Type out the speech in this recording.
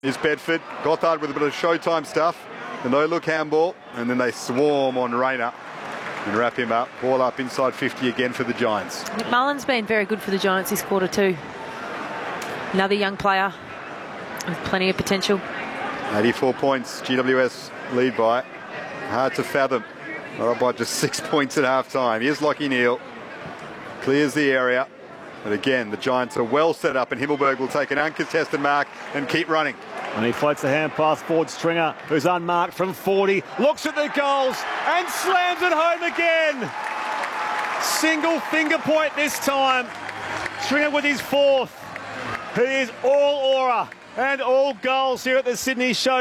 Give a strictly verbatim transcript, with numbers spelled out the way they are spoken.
is Bedford. Gothard with a bit of showtime stuff. The no-look handball, and then they swarm on Rayner and wrap him up. Ball up inside fifty again for the Giants. McMullen's been very good for the Giants this quarter too. Another young player with plenty of potential. eighty-four points, G W S lead by. Hard to fathom. Not by just six points at half-time. Here's Lockie Neal. Clears the area. But again, the Giants are well set up, and Himmelberg will take an uncontested mark and keep running. And he floats the hand pass forward. Stringer, who's unmarked from forty, looks at the goals and slams it home again. Single finger point this time. Stringer with his fourth. He is all aura and all goals here at the Sydney Show.